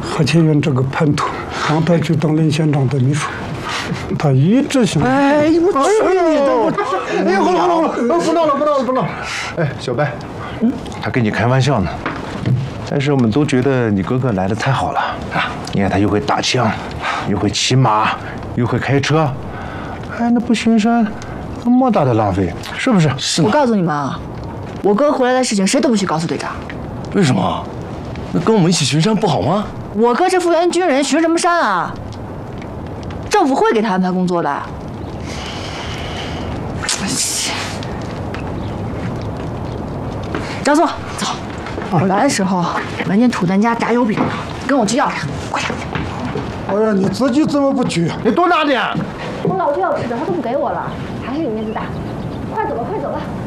何前元这个叛徒让他去当林县长的秘书，他一直想。 哎，我去你的！哎呀，好了，不闹了！哎，小白，他跟你开玩笑呢。但是我们都觉得你哥哥来的太好了啊！你看他又会打枪，又会骑马，又会开车，哎，那不巡山，莫大的浪费，是不是？ 我告诉你们啊，我哥回来的事情谁都不许告诉队长。 为什么？那跟我们一起巡山不好吗？ 我哥是复员军人，巡什么山啊？政府会给他安排工作的。张松，走。我来的时候闻见土蛋家炸油饼了，跟我去要它，快点！ 哎呀，你自己怎么不去？ 你多拿点。 我老子要吃的，他都不给我了，还是你面子大。快走吧，快走吧。